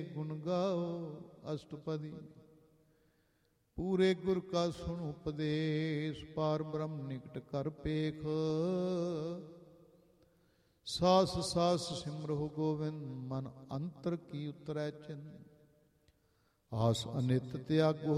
ਗੁਣ ਗਾਓ ਅਸ਼ਟਪਦੀ। ਪੂਰੇ ਗੁਰ ਕਾ ਸੁਣ ਉਪਦੇਸ਼, ਪਾਰ ਬ੍ਰਹਮ ਨਿਕਟ ਕਰ ਪੇਖ। ਸਾਸ ਸਾਸ ਸਿਮਰਹੁ ਗੋਵਿੰਦ, ਮਨ ਅੰਤਰ ਕੀ ਉਤਰੈ ਚਿੰਤ। ਆਸ ਅਨਿਤ ਤਿਆਗੋ